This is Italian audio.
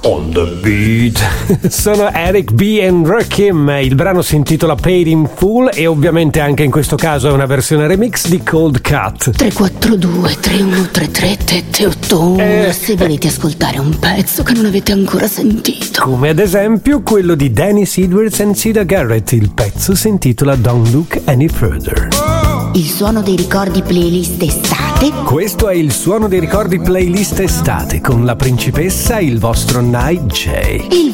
On the beat. Sono Eric B. and Rakim. Il brano si intitola Paid in Full e ovviamente anche in questo caso è una versione remix di Cold Cut. 342 3133 781 se volete ascoltare un pezzo che non avete ancora sentito. Come ad esempio quello di Dennis Edwards and Sida Garrett. Il pezzo si intitola Don't Look Any Further. Il suono dei ricordi playlist estate. Questo è il suono dei ricordi playlist estate con la principessa, il vostro Night J.